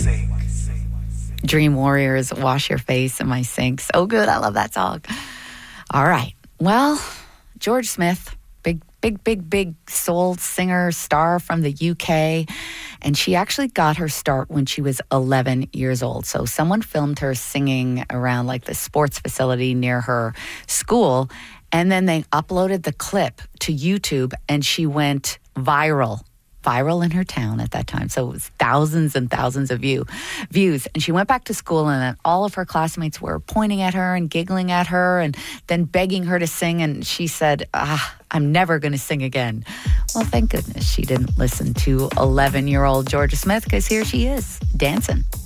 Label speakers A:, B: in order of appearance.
A: Dream Warriors, Wash Your Face in My Sink. So good. I love that song. All right. Well, George Smith, big soul singer, star from the UK. And she actually got her start when she was 11 years old. So someone filmed her singing around like the sports facility near her school. And then they uploaded the clip to YouTube and she went viral in her town at that time. So it was thousands and thousands of views. And she went back to school and then all of her classmates were pointing at her and giggling at her and then begging her to sing. And she said, I'm never going to sing again. Well, thank goodness she didn't listen to 11-year-old Georgia Smith, because here she is dancing.